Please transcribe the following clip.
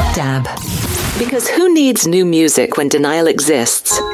Dab. Because who needs new music when denial exists?